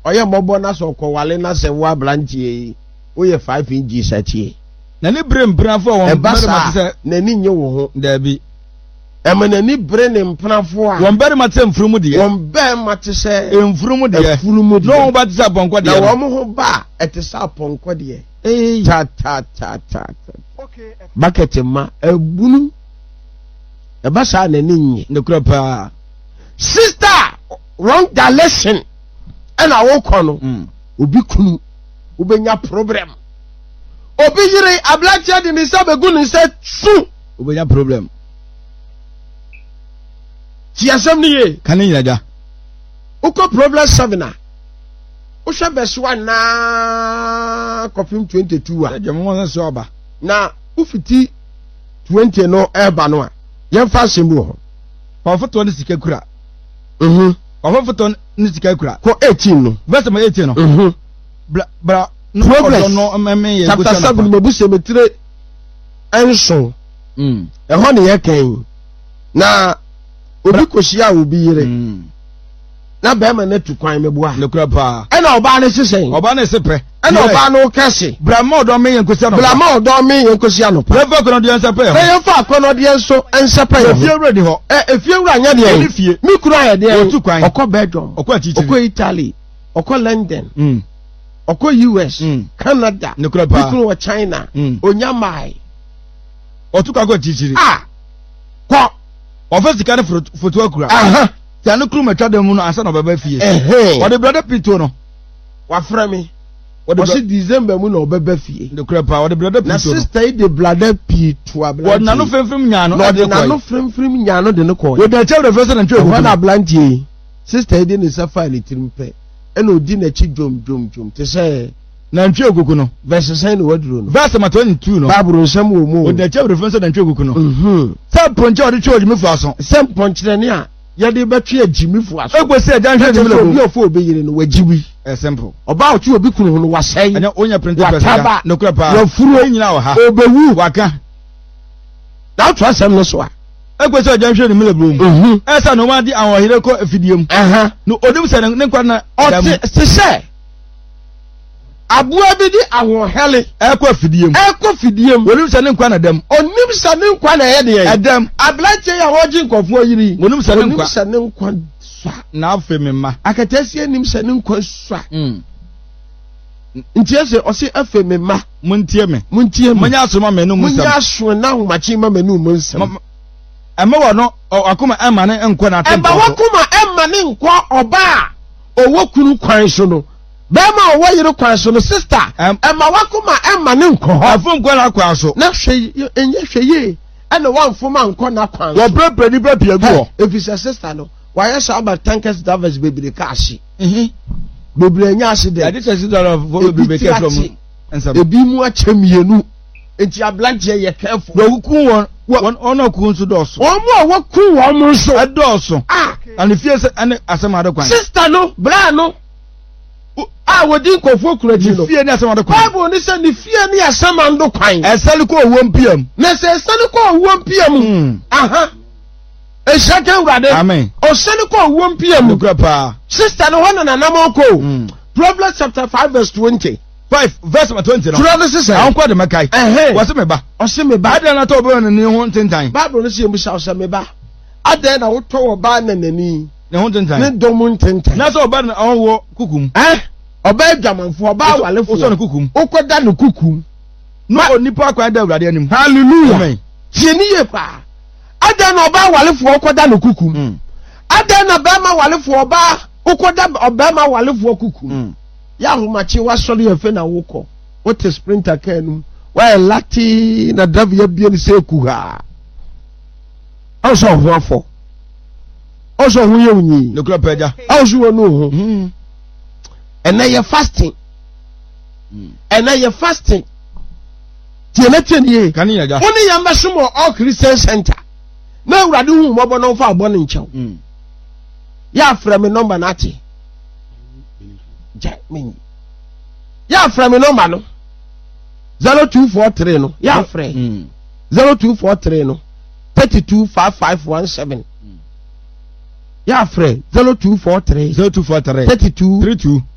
oye mobo na so kwale na se wa brantie oye 5 inch satie na ni brem brafo won bere mate na ni nye wo ho da bi na ni bre ne mprafo a won bere mate mfurumu de won be mate se mfurumu de no ba te sa ponko de na wo mo ho ba etesa ponko de ta okay bucket ma ebunu eba sa na ni nye ne kura pa sister wrong direction and I walk on obi kunu obenya problem obi yire ablacha de ni sabe gunu se su obenya problem ti asem ni ye kan ni yaja uko problem 7 a o hwe beswa na kofim 22 a je mo so oba na ufiti 20 no eba no a ye fa sembu ho pa foto ni sika kura foto ni sika kura ko 18 no verse 18 no bra no chapter 7 mebu semetre enso ho ne ye kan na obi kosia obi yire na be ma na tu kwan mebu a ne kura pa e na oba ne sesen oba ne sepre e na oba no kase bra ma odo me yen kosia no bra ma odo me yen kosia no pa fa kono de ensepe ho e fa kono de enso ensepe ho efie ready ho efie wura nya de mi kura ya de tu kwan okọ bedroom okọ chichi okọ Italy okọ London okọ US Canada ne kura pa mi kura China onyamai otuka go chichi ko office kan foto akura ya no kru metwa dem no ansa no baba fie o de brother Pito no wa fra me o si December mu no baba fie de kra pa o de brother Pito na sister de brother Pito abla o na no femfem nya no de na no femfem nya no de no ko o de tell the person ntwe go na blantie sister de ne safa ni tirimpe e na odi na chi jom te say na ntwe ogugu no verse 9 no waduro no verse 22 no bible nsam wo mu o de tell the person ntwe ogugu no sa ponche o de church me fu aso sem ponche ne a ya de betwe agimifu aso egbese ajan hwe de obi ofo obeyire no wajibi simple oba otu obi kunu no wasai anya onya printer person no kura pa ya furu nyina wo ha obewu waka na otu asem no so a egbese ajan hwe de melebro esa no ma di awon hire ko afidiem no odim se ne kwa na se se abua bi di awon hele ekọ afidiem onim se ne kwa na dem onim se ne kwa na ye de edem ablache ya hoji nkofo yiri onim se ne nkwa swa na afa memma akatasi anim se ne nkwa swa ntiese osi afa memma muntie me munya asoma menu musam munya aso na homachi ma menu musam ema wo no akoma ema ne nkwa na atempo eba wakoma ema ne nkwa oba owo kunu kwan so no bema owo yire kwan so no sister ema wakoma ema ne nkwa ho afom nkwa na kwan so na hwe enye hweye ana wanfoma nkwa na kwan wo brepre ni brepie gu ho efisa sister no why so about tankers davers bebere ka ahye bebere nya ahye de ade sister of bebere ke from ebi mu achamienu enti ablantie ye careful wo ku won ono ku nso doso won wo ku won nso adoso and fie se ane asema de kwan sister no bra no wodi nkofo kuraji no fie ni asema de kwan bible ni se ni fie ni asema ndo kwan esali ko owom pm na se esali ko owom pm eshake urade amen osali ko owom pm pa sister no hono na namoko Proverbs chapter 5 verse 20 5 verse 20 no Turo sister an kwa de makai wase me ba adan na to bo ne ho ntentan bible no se mu sha ose me ba adan na wo to wo ba na nani ne ho ntentan ne dom ntentan na so ba na wo kukum oba adwamanfo oba walefo so ne kukum ukoda ne kukum no onipa akwa da awurade anim hallelujah amen tieniye pa adan na oba walefo ukoda ne kukum adan na ba ma walefo oba ukoda oba ma walefo kukum ya humachi wasori efe na woko what is sprinter kanu wa lati na dav ya bia ni se kuha also hoafo also hu ye unyi ne kura peja also wonu ho ena ye fasting tienetenie kan ya ja oni ya mbesumo all Christian center na awurade hu mobo no fa abo ne nchew ya fra me number na ati Jamin. Ya from number no 0243 no. Ya frame 0243 no 325517. Ya frame 0243 32